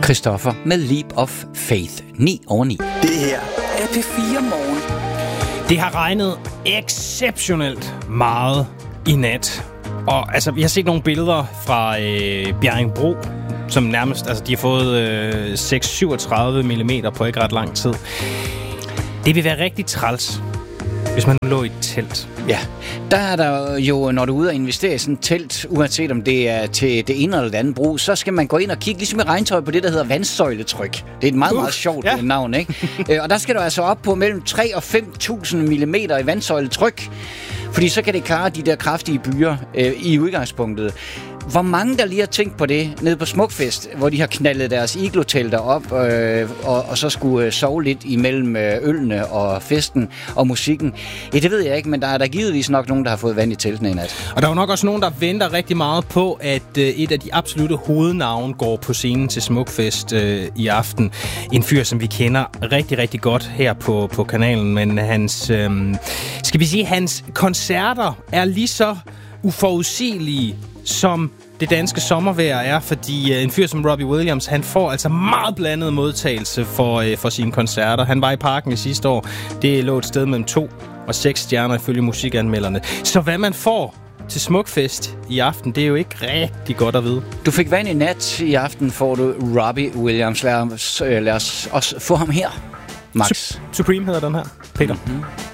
Christoffer med Leap of Faith. 9 over 9. Det her er P4 Morgen. Det har regnet exceptionelt meget i nat. Og altså, vi har set nogle billeder fra Bjerringbro, som nærmest, altså de har fået 637 mm på ikke ret lang tid. Det vil være rigtig træls, hvis man lå i et telt. Ja, der er der jo, når du er ude og investere i sådan et telt, uanset om det er til det ene eller det andet brug, så skal man gå ind og kigge ligesom i regntøj på det, der hedder vandsøjletryk. Det er et meget, meget sjovt navn, ikke? Og der skal du altså op på mellem 3 og 5.000 mm i vandsøjletryk, fordi så kan det klare de der kraftige byer i udgangspunktet. Hvor mange der lige har tænkt på det nede på Smukfest, hvor de har knaldet deres iglotelter op og så skulle sove lidt imellem ølene og festen og musikken. Ja, det ved jeg ikke, men der er der givetvis nok nogen, der har fået vand i teltene i nat. Og der er jo nok også nogen, der venter rigtig meget på, at et af de absolutte hovednavne går på scenen til Smukfest i aften. En fyr, som vi kender rigtig, rigtig godt her på kanalen, men hans koncerter er lige så uforudsigelige som det danske sommervejr er, fordi en fyr som Robbie Williams, han får altså meget blandet modtagelse for sine koncerter. Han var i Parken i sidste år. Det lå et sted mellem 2 og 6 stjerner ifølge musikanmelderne. Så hvad man får til Smukfest i aften, det er jo ikke rigtig godt at vide. Du fik vand i nat, i aften får du Robbie Williams. Lad os også få ham her, Max. Supreme hedder den her, Peter. Mm-hmm.